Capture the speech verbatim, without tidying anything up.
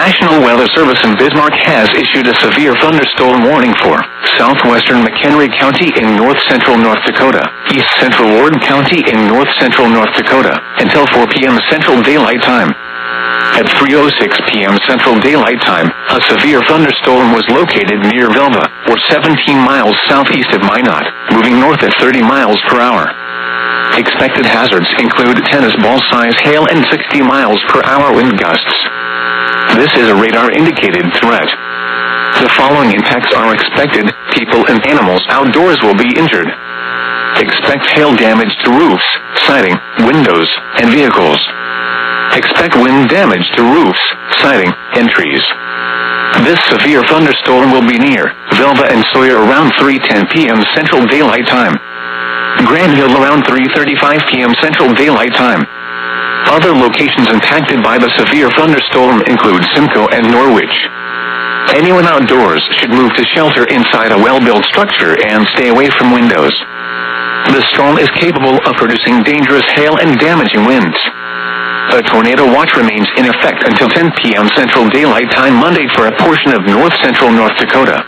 National Weather Service in Bismarck has issued a severe thunderstorm warning for southwestern McHenry County in north-central North Dakota, east-central Ward County in north-central North Dakota, until four p m Central Daylight Time. At three oh six p m Central Daylight Time, a severe thunderstorm was located near Velva, or seventeen miles southeast of Minot, moving north at thirty miles per hour. Expected hazards include tennis ball-size hail and sixty miles per hour wind gusts. This is a radar-indicated threat. The following impacts are expected: people and animals outdoors will be injured. Expect hail damage to roofs, siding, windows, and vehicles. Expect wind damage to roofs, siding, and trees. This severe thunderstorm will be near Velva and Sawyer around three ten p m Central Daylight Time. Grand Hill around three thirty-five p m Central Daylight Time. Other locations impacted by the severe thunderstorm include Simcoe and Norwich. Anyone outdoors should move to shelter inside a well-built structure and stay away from windows. The storm is capable of producing dangerous hail and damaging winds. A tornado watch remains in effect until ten p m Central Daylight Time Monday for a portion of north-central North Dakota.